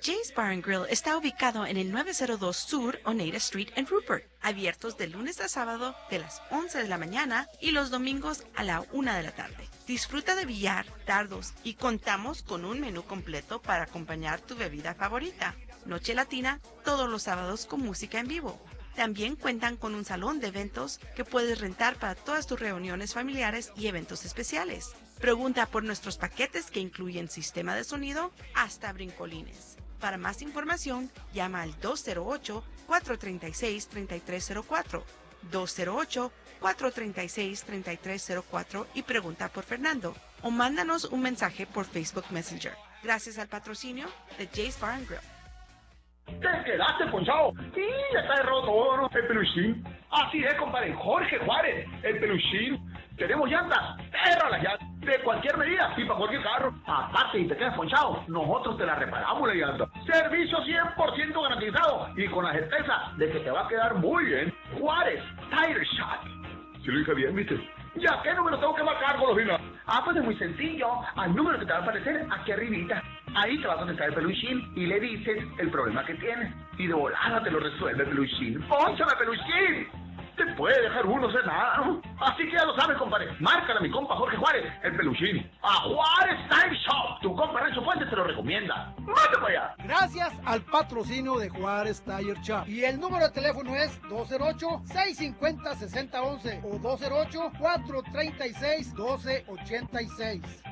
Jay's Bar and Grill está ubicado en el 902 Sur Oneida Street en Rupert, abiertos de lunes a sábado de las 11 de la mañana y los domingos a la 1 de la tarde. Disfruta de billar, dardos y contamos con un menú completo para acompañar tu bebida favorita. Noche latina todos los sábados con música en vivo. También cuentan con un salón de eventos que puedes rentar para todas tus reuniones familiares y eventos especiales. Pregunta por nuestros paquetes que incluyen sistema de sonido hasta brincolines. Para más información, llama al 208-436-3304, 208-436-3304 y pregunta por Fernando. O mándanos un mensaje por Facebook Messenger. Gracias al patrocinio de Jay's Bar and Grill. ¿Te quedaste ponchado? Sí, ya está roto, ¿no? El peluchín. Así es, compadre. Jorge Juárez, el peluchín. Tenemos llantas, perra las llantas, de cualquier medida y para cualquier carro. Aparte, si te quedas ponchado, nosotros te la reparamos la llanta. Servicio 100% garantizado y con la certeza de que te va a quedar muy bien. Juárez Tire Shop. Si lo dije bien, ¿viste? ¿Ya qué número tengo que marcar, Golosina? Pues es muy sencillo. Al número que te va a aparecer aquí arribita. Ahí te va a contestar el peluchín y le dices el problema que tienes. Y de volada te lo resuelve el peluchín. ¡Pónchame, peluchín! Te puede dejar uno sin nada, ¿no? Así que ya lo sabes, compadre. Márcale a mi compa Jorge Juárez, el peluchín. A Juárez Tire Shop. Tu compa Rancho Fuentes te lo recomienda. ¡Mate para allá! Gracias al patrocinio de Juárez Tire Shop. Y el número de teléfono es 208-650-6011 o 208-436-1286.